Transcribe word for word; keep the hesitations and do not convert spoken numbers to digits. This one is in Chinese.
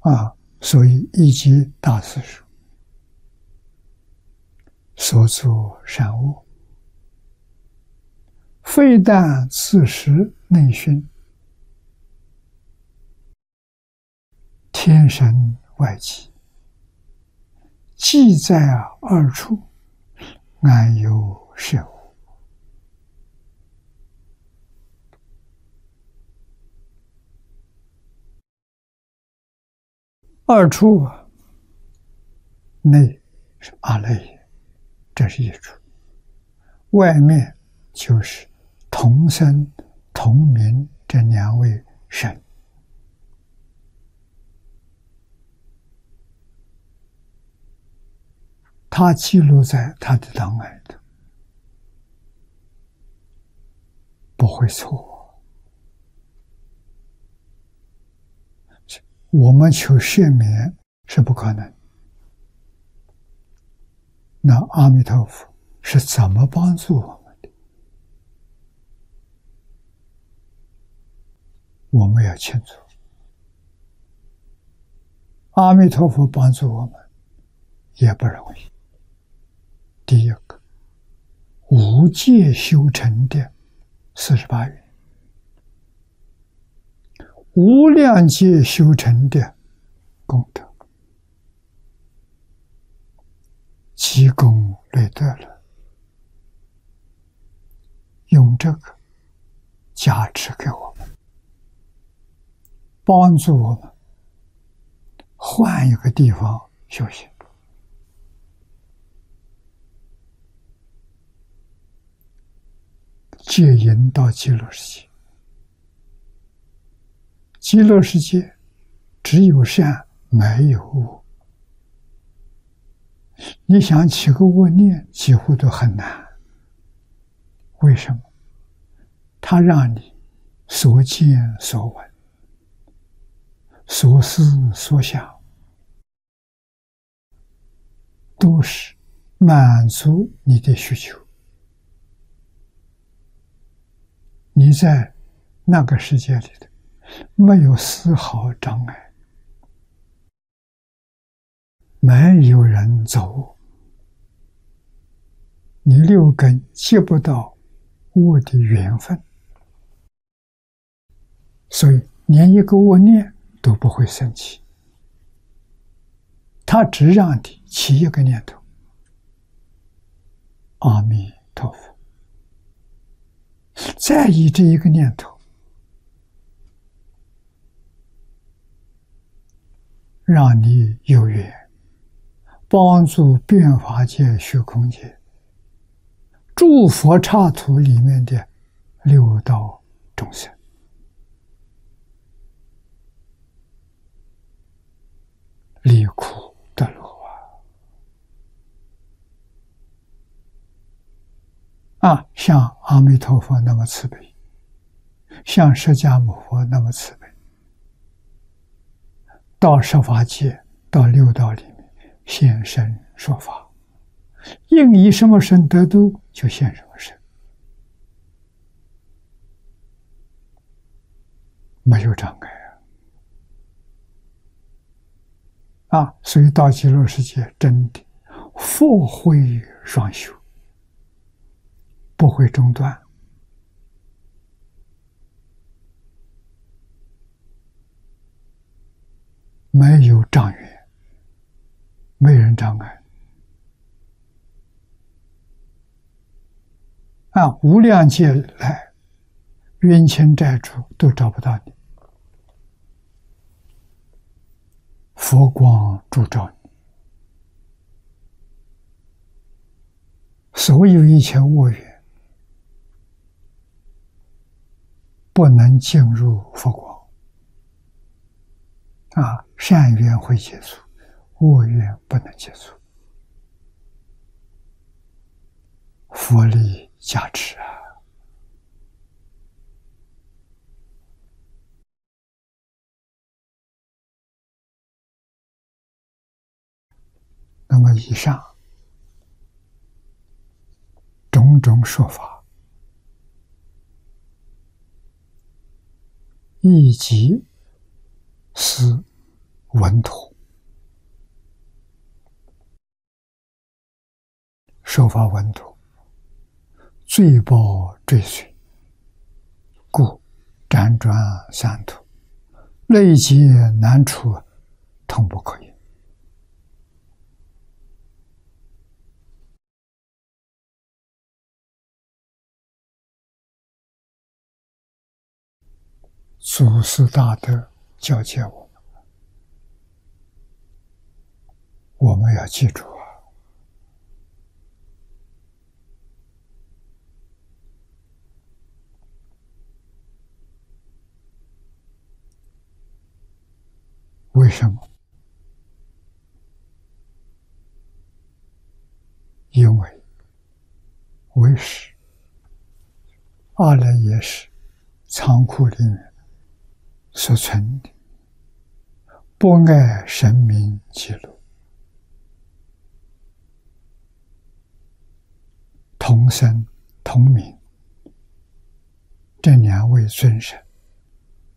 啊，所以一即大师说：所作善恶，非但自识内熏，天生外际，既在二处，安有是无？二处啊，内是阿赖耶，这是一处；外面就是同生同名这两位神。他记录在他的档案里，不会错。我们求赦免是不可能。那阿弥陀佛是怎么帮助我们的？我们要清楚，阿弥陀佛帮助我们也不容易。第一个，无界修成的四十八愿，无量界修成的功德，积功累德了，用这个加持给我们，帮助我们换一个地方修行。戒引到极乐世界，极乐世界只有善没有恶，你想起个恶念几乎都很难。为什么？他让你所见所闻所思所想都是满足你的需求，你在那个世界里头没有丝毫障碍，没有人走，你六根接不到恶的缘分，所以连一个恶念都不会生起。他只让你起一个念头：阿弥陀佛。在意这一个念头，让你有缘帮助变法界、虚空界诸佛刹土里面的六道众生，离苦得乐啊！啊，像阿弥陀佛那么慈悲，像释迦牟尼佛那么慈悲，到十法界，到六道里面现身说法，应以什么身得度就现什么身，没有障碍啊！啊，所以到极乐世界真的佛慧双修，不会中断，没有障缘，没人障碍啊！无量劫来，冤亲债主都找不到你，佛光烛照你，所有一切恶缘不能进入佛光啊！善缘会接触，恶缘不能接触。佛力加持啊！那么以上种种说法，以及是稳妥，受法稳妥，罪报追随，故辗转三途，累劫难除，通不可言。祖师大德教诫我们，我们要记住啊！为什么？因为为师阿赖耶识仓库里面所存的不爱神明记录，同生同名这两位尊神